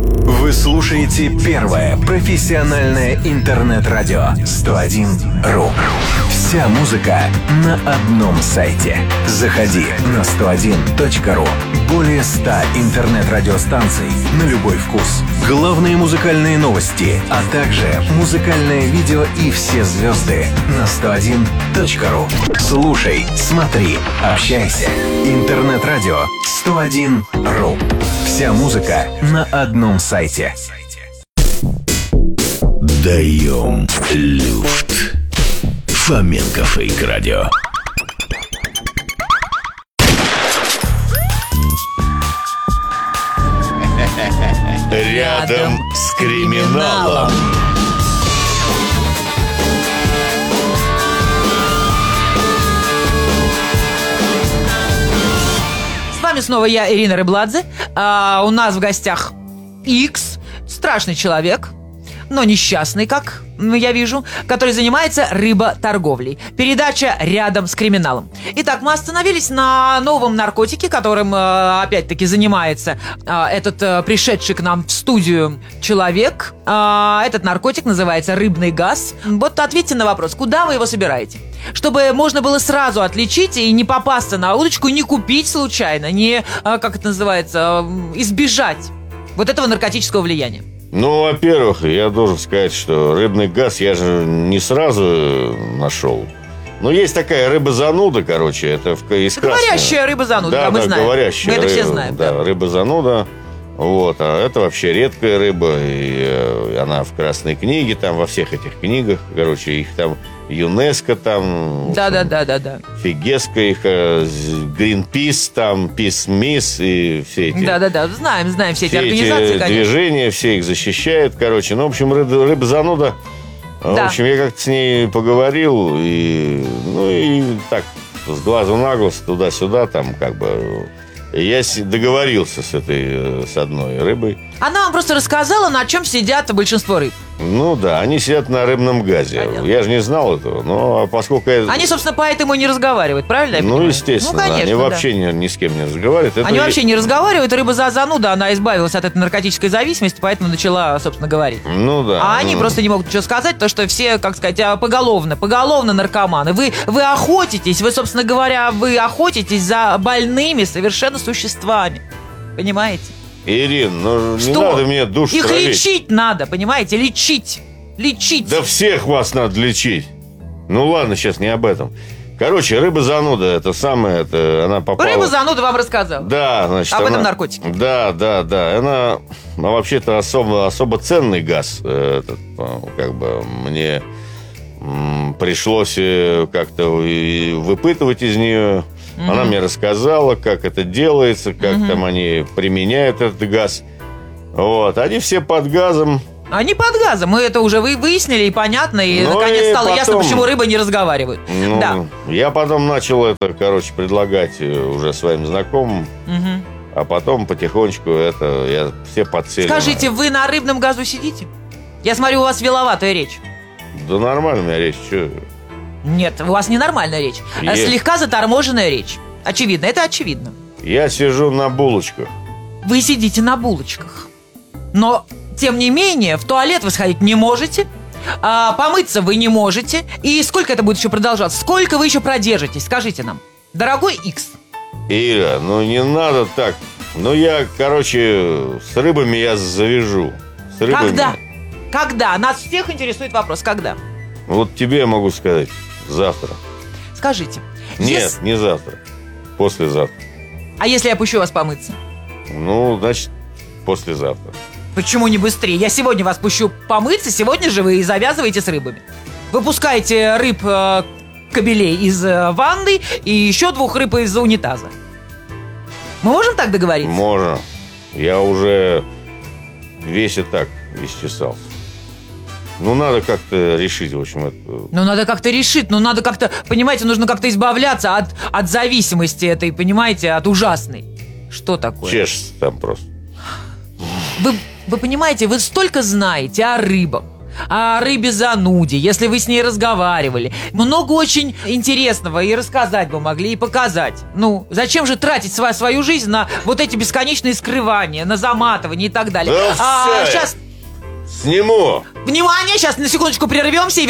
Вы слушаете первое профессиональное интернет-радио 101.ру. Вся музыка на одном сайте. Заходи на 101.ру. Более 100 интернет-радиостанций на любой вкус. Главные музыкальные новости, а также музыкальное видео и все звезды на 101.ру. Слушай, смотри, общайся. Интернет-радио 101.ру. Вся музыка на одном сайте. Даем люфт. Фоменко Фейк Радио. Рядом с криминалом. С вами снова я, Ирина Рыбладзе. У нас в гостях Икс, страшный человек, но несчастный, как я вижу, который занимается рыботорговлей. Передача «Рядом с криминалом». Итак, мы остановились на новом наркотике, которым, опять-таки, занимается этот пришедший к нам в студию человек. Этот наркотик называется рыбный газ. Вот ответьте на вопрос, куда вы его собираете? Чтобы можно было сразу отличить и не попасться на удочку, не купить случайно, не, как это называется, избежать вот этого наркотического влияния. Ну, во-первых, я должен сказать, что рыбный газ я же не сразу нашел. Но есть такая рыба-зануда, короче, это из красного. Говорящая рыба-зануда, да, мы знаем. Говорящая мы это рыба, все знаем. Да, рыба-зануда. Вот, а это вообще редкая рыба, и она в Красной книге, там во всех этих книгах, короче, их там ЮНЕСКО там, да. Фигеска их, Гринпис там, Пис-Мис и все эти. Да, знаем все эти Эти организации, конечно. движения, все их защищают, короче. Ну, в общем, рыба-зануда. Да. В общем, я как-то с ней поговорил, и так, с глазу на глаз, туда-сюда, там, как бы. Я договорился с одной рыбой. Она вам просто рассказала, на чем сидят большинство рыб. Ну да, они сидят на рыбном газе. Понятно. Я же не знал этого, но поскольку Они, собственно, поэтому и не разговаривают, правильно я понимаю? Ну, естественно, конечно, они вообще ни с кем не разговаривают. Они вообще не разговаривают, рыба-зануда, она избавилась от этой наркотической зависимости, поэтому начала, собственно, говорить. Ну да. А они просто не могут ничего сказать, то что все, как сказать, поголовно наркоманы. Вы охотитесь, вы, собственно говоря, охотитесь за больными совершенно существами. Понимаете? Ирин, ну что? Не надо мне душу Их травить. лечить надо, понимаете? Лечить. Да всех вас надо лечить. Ну ладно, сейчас не об этом. Короче, рыба-зануда, это самое, она попала... Рыба-зануда вам рассказала? Да, значит, об этом наркотике? Да. Она вообще-то особо ценный газ. Как бы мне пришлось как-то выпытывать из нее. Она мне рассказала, как это делается, как там они применяют этот газ. Вот, они все под газом. Они под газом, мы это уже выяснили, и понятно, и наконец стало ясно, почему рыбы не разговаривают. Да. Я потом начал это, предлагать уже своим знакомым, а потом потихонечку я все подсели. Скажите, вы на рыбном газу сидите? Я смотрю, у вас виловатая речь. Да нормально у меня речь, что... Нет, у вас ненормальная речь. Слегка заторможенная речь. Очевидно, это очевидно. Я сижу на булочках. Вы сидите на булочках. Но, тем не менее, в туалет вы сходить не можете, помыться вы не можете. И сколько это будет еще продолжаться? Сколько вы еще продержитесь? Скажите нам. Дорогой Икс. Ира, ну не надо так. Ну я, с рыбами я завяжу. С рыбами. Когда? Нас всех интересует вопрос. Когда? Вот тебе я могу сказать. Завтра. Скажите. Нет, не завтра. Послезавтра. А если я пущу вас помыться? Ну, значит, послезавтра. Почему не быстрее? Я сегодня вас пущу помыться, сегодня же вы и завязываете с рыбами. Выпускаете рыб-кобелей из ванны и еще 2 рыб из унитаза. Мы можем так договориться? Можно. Я уже весь и так исчесался. Ну, надо как-то решить, в общем, это. Ну, надо как-то решить, надо как-то, понимаете, нужно как-то избавляться от зависимости этой, понимаете, от ужасной. Что такое? Чешется там просто. Вы понимаете, вы столько знаете о рыбах, о рыбе-зануде, если вы с ней разговаривали. Много очень интересного и рассказать бы могли, и показать. Ну, зачем же тратить свою жизнь на вот эти бесконечные скрывания, на заматывание и так далее? Да Сейчас... Сниму. Внимание, сейчас на секундочку прервемся и